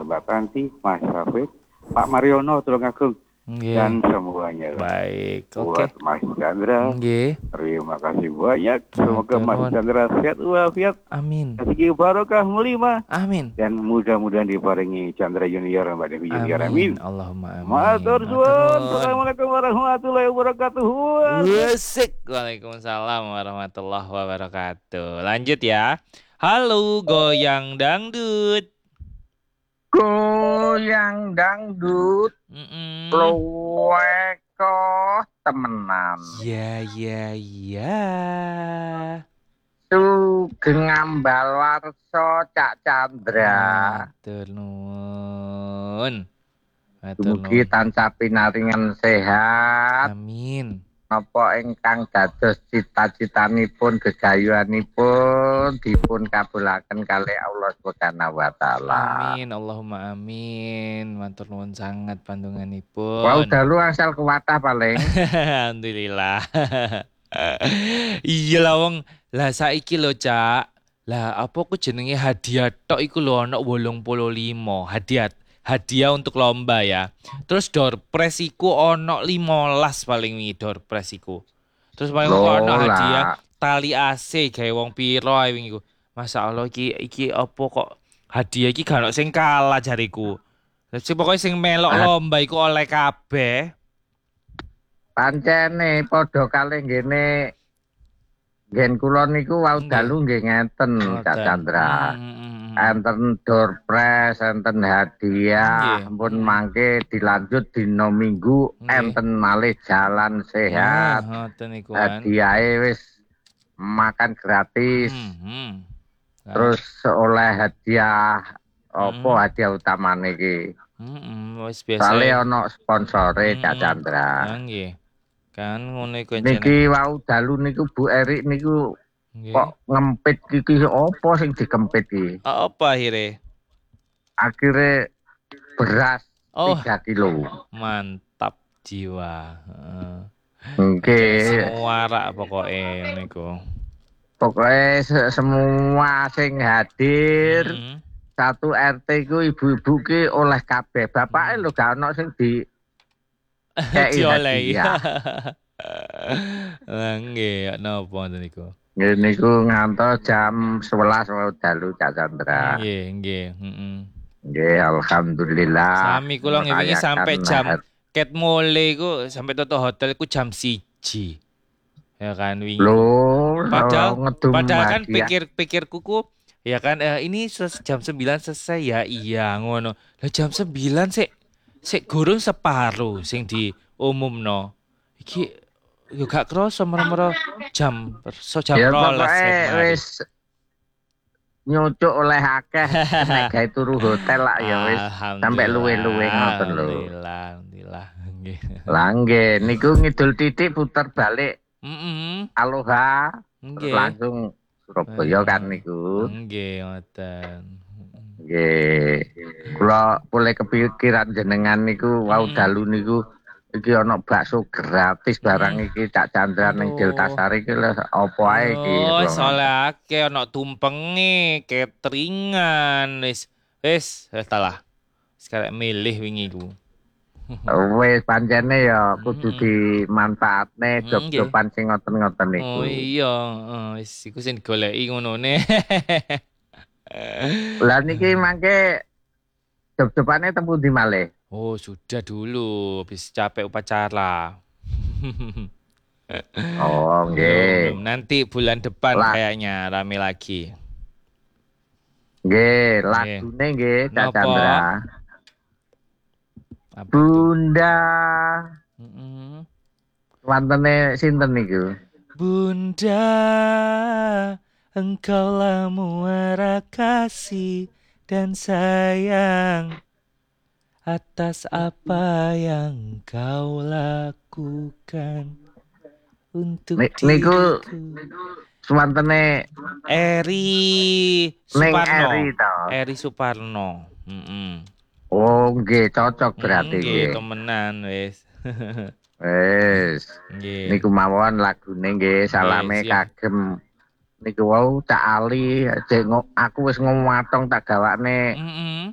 Mbak Tanti, Mas Rafiq, Pak Mariono Tulungagung Nggih. dan semuanya. Baik, Buat oke. Mas Chandra, Nggih. terima kasih banyak. Semoga Matur Mas nuwun. Chandra sehat walafiat, Amin. rezeki barokah melimah, Amin. dan mudah-mudahan diparingi Chandra Junior, Mbak Devi Junior. Amin. Amin. Allahumma amin. Matur Matur suwun. nuwun. Assalamualaikum warahmatullahi wabarakatuh. Asik. Waalaikumsalam warahmatullahi wabarakatuh. Lanjut ya. Halo goyang dangdut. Goyang dangdut Mm-mm. luweko temenan. Ya. Sugeng ambal warsa Cak Chandra. Matur nuwun. Mugi tansah pinaringan sehat. Amin. Napa ingkang dados cita-citanipun gegayuhanipun dipun kabulaken kalih Allah Subhanahu wa taala. Amin. Allahumma amin. Matur nuwun sangat pandunganipun. Wau dalu asal kuwatah paling. Alhamdulillah. Iya lah wong. Lah saiki lho Cak. Lah apa ku jenenge hadiah tok iku lho ana 85 hadiah untuk lomba ya. Terus door prize iku ono 15 paling wingi door prize iku. Terus paling kok ono hadiah tali AC gawe wong piro ae wingi iku. Masyaallah iki apa kok hadiah iki gak ono sing kalah jariku. Terus pokoknya sing melok lomba iku oleh kabeh. Pancene padha kalih ngene nggen kula niku wau dalu nggih ngeten Cak Chandra. Enten door prize, enten hadiah, pun mangke dilanjut dina Minggu enten malih jalan sehat. Hadiahe wis makan gratis. Terus oleh hadiah apa hadiah utamane iki? Wis biasa. Sale ana sponsore Cak Chandra. Nggih. Kan ngono iku niki wau dalu niku Bu Erik niku kok ngempit iki apa sing dikempit iki? Apa akhirnya? Akhirnya beras 3 kilo. Mantap jiwa. Nggih. Semua rak pokoknya niku. Pokoknya semua sing hadir satu RT ku ibu-ibu ki oleh kabeh. Bapake lho gak ono sing di dioleh. Lah nggih napa niku? Niku ngantos jam 11 wau dalu Cak Chandra. Nggih. Nggih, alhamdulillah. Sami kula ngewingi sampai jam ket mule iku sampai toto hotel iku jam 1. Ya kan wingi. Loh, padahal kan pikirku ya kan ini jam 9 selesai ya iya ngono. Lah jam 9 sik gurung separo sing diumumno. Iki yo gak kroso merem-merem jam 12. Ya pokoke wis nyucuk oleh akeh nek gawe turu hotel lak ya wis sampai luwe-luwe ngoten lho. Alhamdulillah nggih. Lah nggih niku ngidul titik puter balik. Aloha. Langsung Surabaya kan niku. Nggih ngoten. Nggih. Kula mulai kepikiran jenengan niku wau dalu niku iki ana bakso gratis barang iki Cak Chandra ning Ciltasari iki lho apa ae iki. Oh, soalnya akeh ana tumpenge, cateringan wis lah. Sekarang milih wingi ku. Wis pancene ya kudu dimanfaatne job-joban sing ngoten-ngoten niku. Oh iya, wis iku sing digoleki ngonone. Lah niki mangke job-jobane tempu ndi malih? Oh, sudah dulu, habis capek upacara. Oh, nggih. Nanti bulan depan kayaknya rame lagi. Nggih, lagune nggih Cak Chandra. Bunda. Wantene sinten niku? Bunda, engkaulah muara kasih dan sayang atas apa yang kau lakukan untuk niku suwantene Eri Suparno. Oh nggih cocok berarti nggih. Temenan wis. Wis. Niku mawon lagune nggih salame kagem niku wau Cak Ali aku wis ngomong atong tak gawakne